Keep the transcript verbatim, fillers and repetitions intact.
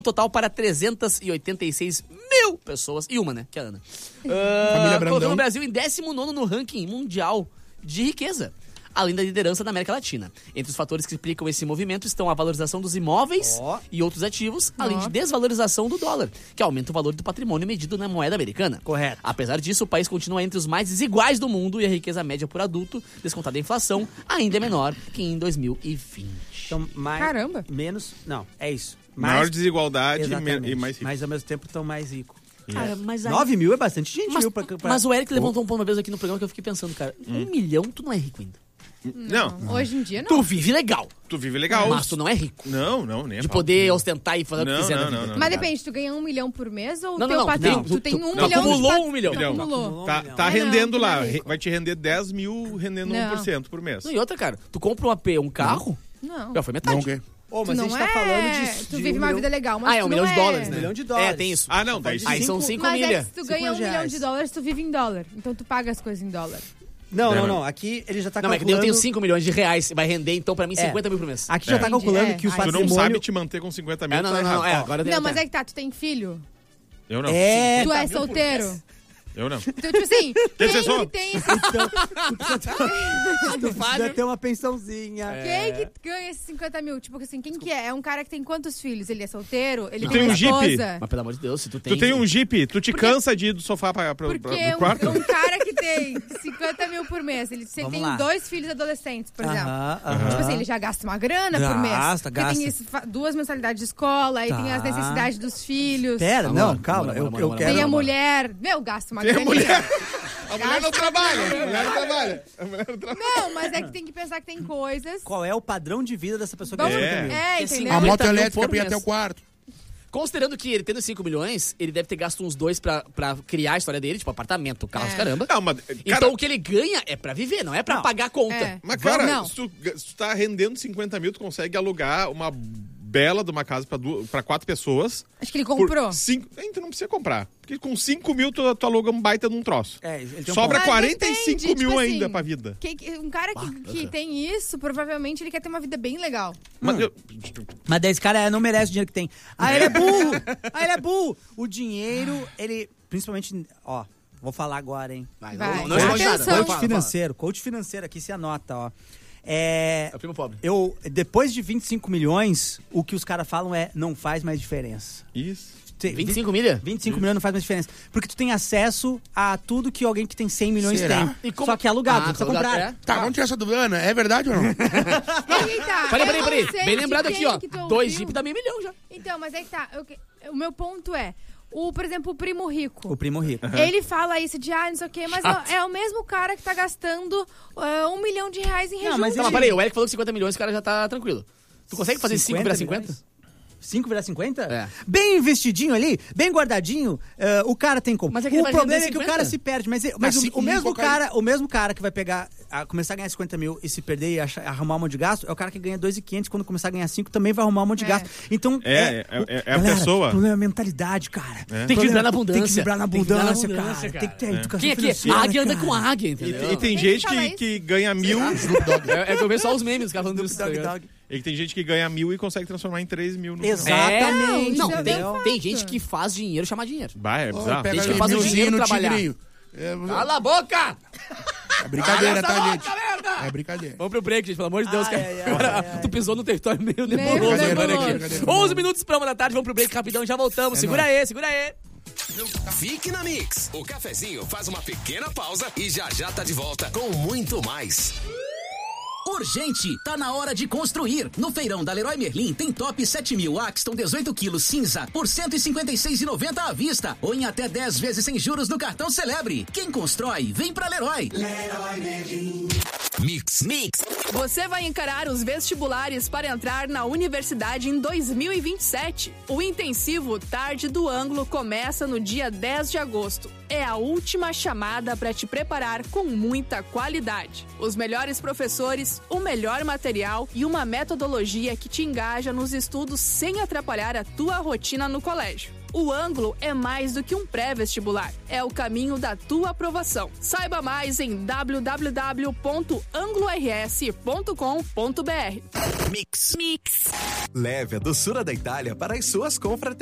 total para trezentos e oitenta e seis mil pessoas. E uma, né? Que é a Ana. Uh, colocando o Brasil em décimo nono no ranking mundial de riqueza, além da liderança da América Latina. Entre os fatores que explicam esse movimento estão a valorização dos imóveis oh. e outros ativos, além oh. de desvalorização do dólar, que aumenta o valor do patrimônio medido na moeda americana. Correto. Apesar disso, o país continua entre os mais desiguais do mundo e a riqueza média por adulto, descontada a inflação, ainda é menor que em dois mil e vinte. Então, mais, Caramba! Menos... Não, é isso. Mais, maior desigualdade e mais rico. Mas ao mesmo tempo estão mais ricos. Cara, mas aí... nove mil é bastante gente, mas, viu? Pra, pra... mas o Eric levantou um ponto uma vez aqui no programa que eu fiquei pensando, cara. Hum. Um milhão, tu não é rico ainda. Não. não. Hoje em dia, não. Tu vive legal. Tu vive legal. Mas tu não é rico. Não, não, nem De poder ostentar e fazer o que quiser não, na vida. não, não, Mas depende, tu ganha um milhão por mês ou não, teu não, patrimônio? não, Tu tem um não, milhão. acumulou de um milhão. Não, acumulou. Tá, tá é, rendendo não, lá. não. Vai te render dez mil, rendendo não. um por cento por mês. Não, e outra, cara, tu compra um A P, um carro, não. já foi metade. Não, okay. Oh, mas tu a gente não tá é... falando de... Tu de vive um uma milhão... vida legal, mas Ah, é um tu milhão não de dólares, é... né? Um milhão de dólares. É, tem isso. Ah, não, daí Aí cinco... são cinco mas milha. é que se tu ganha um reais. milhão de dólares, tu vive em dólar. Então tu paga as coisas em dólar. Não, não, não. Aqui ele já tá não, calculando... Não, é que eu tenho cinco milhões de reais. Vai render, então, pra mim, é. cinquenta mil por mês. Aqui já tá Entendi, calculando é. que o Aí. patrimônio... Tu não sabe te manter com cinquenta mil, É, não, tá não, errado. não. É, agora Não, mas é que tá, tu tem filho? Eu não. É... Tu é solteiro? Eu não. Então, tipo assim, Quem quem só? que tem esse... Então, tu precisa ter, tu precisa ter uma pensãozinha. Quem que ganha esses cinquenta mil? Tipo assim, quem que é? É um cara que tem quantos filhos? Ele é solteiro? Ele Tu tem tem uma um Jeep? esposa? Mas pelo amor de Deus, se tu tem... Tu tem um Jeep, tu te Porque- cansa de ir do sofá pra, pra, pra, Porque pro quarto? um, um cara que tem cinquenta mil por mês, ele, se ele Vamos tem lá. dois filhos adolescentes, por exemplo. Aham, aham. Tipo assim, ele já gasta uma grana por mês. Gasta, Porque gasta. tem isso, fa- duas mensalidades de escola, aí Tá. tem as necessidades dos filhos. Pera, Vamos não, lá, calma. bora, Eu, bora, eu bora, quero... Tem a mulher, meu, gasta uma Tem a grana. mulher. A mulher não trabalha. A mulher não trabalha. A mulher não trabalha. Não, mas é que tem que pensar que tem coisas... Qual é o padrão de vida dessa pessoa que Vamos, ganha É. cinquenta mil? é, É entendeu? A moto mil elétrica por pra ir mês. até o quarto. Considerando que ele tendo cinco milhões, ele deve ter gasto uns dois pra, pra criar a história dele, tipo apartamento, carro, É. caramba. Não, mas, cara, Então o que ele ganha é pra viver, não é pra Não. pagar a conta. É. mas, cara, Não. se tu, se tu tá rendendo cinquenta mil, tu consegue alugar uma bela de uma casa pra, duas, pra quatro pessoas. Acho que ele por comprou. Cinco, então não precisa comprar. Porque com cinco mil tu, tu aluga um baita num troço. É, ele tem um Sobra Mas quarenta e cinco depende, mil tipo ainda assim, pra vida. Que- que- um cara que, que tem isso, provavelmente ele quer ter uma vida bem legal. Mas eu- Mas daí esse cara não merece o dinheiro que tem. Ah, ele é burro! Ah, ele é burro! O dinheiro, ele... Principalmente... Ó, vou falar agora, hein? Vai, Vai. não, não esconde nada. Atenção. Fala, Coach fala. financeiro. Coach financeiro, aqui se anota, ó. É... É o primo pobre. Eu, depois de vinte e cinco milhões, o que os caras falam é não faz mais diferença. Isso. Tem- vinte e cinco milha? vinte e cinco milhões não faz mais diferença. Porque tu tem acesso a tudo que alguém que tem cem milhões Será? tem. E como- Só que é alugado, Ah, não precisa alugado, comprar. é? Tá, vamos tirar essa dúvida, Ana. É verdade ou não? Aí tá, Peraí, eu peraí, não peraí. sei Bem de lembrado aqui, quem ó. que tu Dois ouviu. Jeep dá meio milhão já. Então, mas aí que tá. eu que- o meu ponto é, o, por exemplo, o primo rico. O primo rico. Ele fala isso de, ah, não sei o quê, mas é, é o mesmo cara que tá gastando ah, um milhão de reais em Não, rejunte. mas Não, mas peraí, o Eric falou que cinquenta milhões, o cara já tá tranquilo. Tu consegue fazer cinco virar cinquenta? cinco virar cinquenta? É. Bem investidinho ali, bem guardadinho, eh, o cara tem como. Mas é que ele o vai problema render é que o cinquenta. cara se perde. Mas, mas o, cinco o mil mesmo qualquer- cara, o mesmo cara que vai pegar, a, começar a ganhar cinquenta mil e se perder e achar- arrumar um monte de gasto, é o cara que ganha dois mil e quinhentos, quando começar a ganhar cinco também vai arrumar um monte de É. gasto. Então, É, é- é- é a galera, pessoa. O problema é a mentalidade, cara. É. Tem que vibrar na Tem abundância. que vibrar na Tem que vibrar na abundância, abundância, cara. Tem que ter educação Quem aqui? financeira, A águia anda cara. com águia, E, entendeu? e tem Quem gente fala que, isso? que ganha mil. Snoop Dogg. É, é que eu vejo só os memes, os caras falando disso. tá Dog, ligado? dog. E que tem gente que ganha mil e consegue transformar em três mil no Exato. final. Exatamente, Não, isso tem, é bem tem fato. gente que faz dinheiro chamar dinheiro. Bah, é Ó, bizarro. pega Gente que ali, faz o milzinho dinheiro no trabalhar. tigrinho. É, Cala a boca! é brincadeira, Cala tá, essa gente? boca, merda! É brincadeira. Vamos pro break, gente, pelo amor de Deus. Ai, cara. ai, ai, Agora, ai, ai. tu pisou no território meio Meio nebuloso agora nebuloso. aqui. onze minutos pra uma da tarde, vamos pro break rapidão, já voltamos. É segura nóis. aí, segura aí. Fique na Mix. O cafezinho faz uma pequena pausa e já já tá de volta com muito mais. Urgente, tá na hora de construir. No feirão da Leroy Merlin tem top sete mil Axton dezoito quilos cinza por cento e cinquenta e seis reais e noventa centavos à vista ou em até dez vezes sem juros no cartão Celebre. Quem constrói, vem pra Leroy. Leroy Merlin. Mix. Mix. Você vai encarar os vestibulares para entrar na universidade em dois mil e vinte e sete. O intensivo Tarde do Ângulo começa no dia dez de agosto. É a última chamada para te preparar com muita qualidade. Os melhores professores, o melhor material e uma metodologia que te engaja nos estudos sem atrapalhar a tua rotina no colégio. O Ângulo é mais do que um pré-vestibular. É o caminho da tua aprovação. Saiba mais em w w w ponto anglo r s ponto com ponto b r. Mix. Mix. Leve a doçura da Itália para as suas confraternizações.